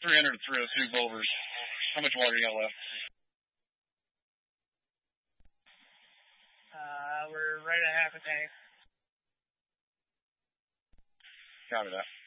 300 to 302 Bovers. How much water you got left? We're right at half a tank. Copy that.